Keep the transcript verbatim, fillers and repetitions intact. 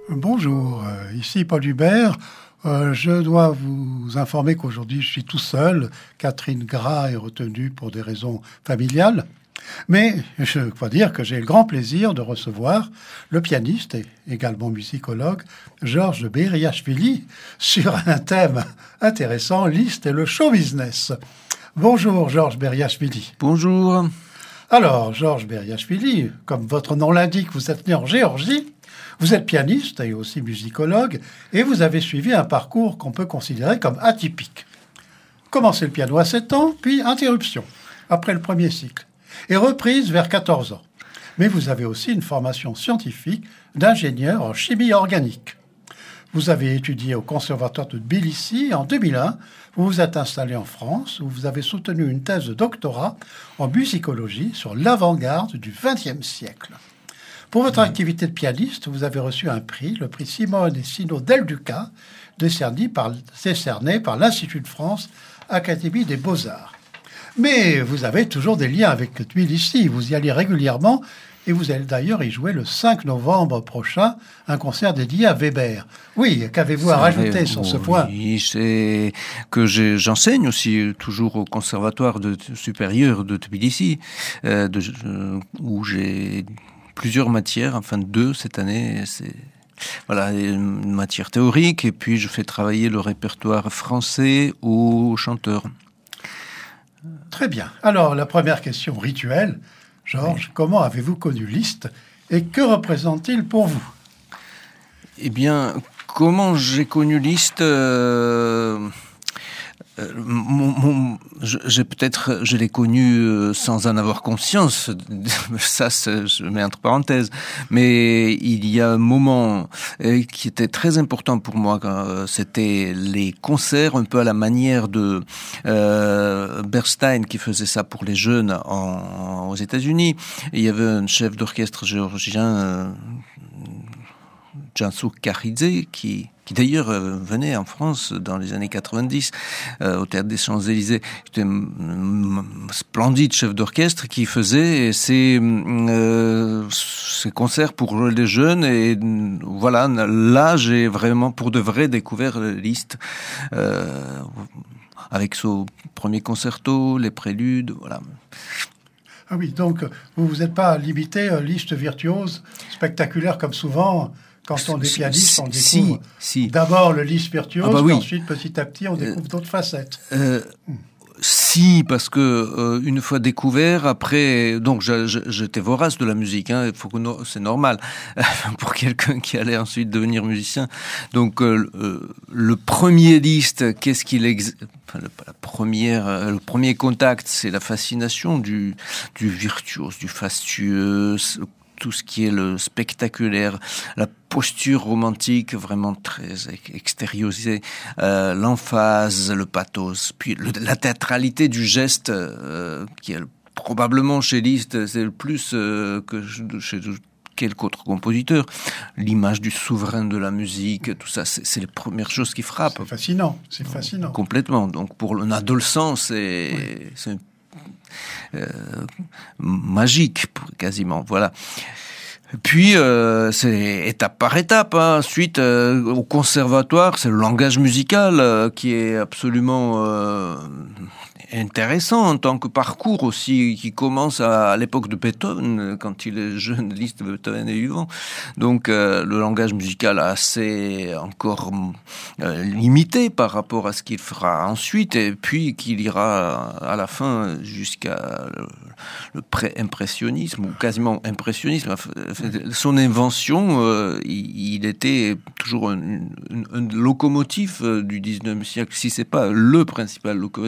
Bonjour, euh, ici Paul Hubert. Euh, je dois vous informer qu'aujourd'hui je suis tout seul. Catherine Gras est retenue pour des raisons familiales. Mais je dois dire que j'ai le grand plaisir de recevoir le pianiste et également musicologue Georges Beriashvili sur un thème intéressant, Liszt et le show business. Bonjour Georges Beriashvili. Bonjour. Alors Georges Beriashvili, comme votre nom l'indique, vous êtes né en Géorgie. Vous êtes pianiste et aussi musicologue, et vous avez suivi un parcours qu'on peut considérer comme atypique. Commencé le piano à sept ans, puis interruption, après le premier cycle, et reprise vers quatorze ans. Mais vous avez aussi une formation scientifique d'ingénieur en chimie organique. Vous avez étudié au Conservatoire de Tbilissi et en deux mille un, vous vous êtes installé en France, où vous avez soutenu une thèse de doctorat en musicologie sur l'avant-garde du vingtième siècle. Pour votre activité de pianiste, vous avez reçu un prix, le prix Simone et Sino Del Duca, décerné par, décerné par l'Institut de France, Académie des Beaux-Arts. Mais vous avez toujours des liens avec Tbilissi, vous y allez régulièrement, et vous allez d'ailleurs y jouer le cinq novembre prochain, un concert dédié à Weber. Oui, qu'avez-vous à rajouter sur ce point ? Oui, c'est que j'ai, j'enseigne aussi toujours au Conservatoire de, supérieur de Tbilissi, euh, de, euh, où j'ai plusieurs matières, enfin deux cette année, c'est voilà, une matière théorique, et puis je fais travailler le répertoire français aux chanteurs. Très bien. Alors, la première question rituelle, Georges, oui. Comment avez-vous connu Liszt et que représente-t-il pour vous ? Eh bien, comment j'ai connu Liszt euh... Euh, mon, mon, je, j'ai peut-être, je l'ai connu euh, sans en avoir conscience. Ça, je mets entre parenthèses. Mais il y a un moment euh, qui était très important pour moi. Euh, c'était les concerts, un peu à la manière de euh, Bernstein qui faisait ça pour les jeunes en, aux États-Unis. Il y avait un chef d'orchestre géorgien, euh, Jansu Karidze, qui qui d'ailleurs euh, venait en France dans les années quatre-vingt-dix, euh, au Théâtre des Champs-Élysées. C'était un splendide chef d'orchestre qui faisait ces, euh, ces concerts pour les jeunes. Et voilà, là, j'ai vraiment, pour de vrai, découvert Liszt, euh, avec son premier concerto, les préludes, voilà. Ah oui, donc vous vous êtes pas limité à Liszt virtuose, spectaculaire comme souvent. Quand on est pianiste, on découvre si, si. d'abord le Liszt virtuose, ah bah oui. puis ensuite, petit à petit, on découvre euh, d'autres facettes. Euh, hmm. Si, parce que euh, une fois découvert, après, donc je, je, j'étais vorace de la musique. Hein, il faut que no, c'est normal pour quelqu'un qui allait ensuite devenir musicien. Donc euh, euh, le premier Liszt, qu'est-ce qu'il ex... enfin, le, la première, euh, le premier contact, c'est la fascination du, du virtuose, du fastueux. Tout ce qui est le spectaculaire, la posture romantique vraiment très extériorisée, euh, l'emphase, le pathos, puis le, la théâtralité du geste euh, qui est probablement chez Liszt, c'est le plus euh, que chez quelque autre compositeur. L'image du souverain de la musique, tout ça, c'est, c'est les premières choses qui frappent. C'est fascinant, c'est fascinant. Complètement. Donc pour un adolescent, c'est, oui. c'est Euh, magique quasiment, voilà. Puis euh, c'est étape par étape. Hein. Ensuite, euh, au conservatoire, c'est le langage musical euh, qui est absolument euh, intéressant en tant que parcours aussi, qui commence à, à l'époque de Beethoven, quand il est jeune, Liszt, Beethoven est vivant. Donc euh, le langage musical assez encore euh, limité par rapport à ce qu'il fera ensuite, et puis qu'il ira à la fin jusqu'à le, le pré-impressionnisme ou quasiment impressionnisme. Son invention, euh, il, il était toujours un, un, un locomotive du dix-neuvième siècle, si c'est pas le principal locomotive.